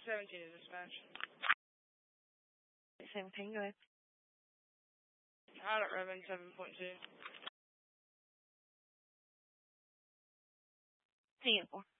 17 is dispatch. 17, go ahead. Pilot Revan 7.2. 10-4.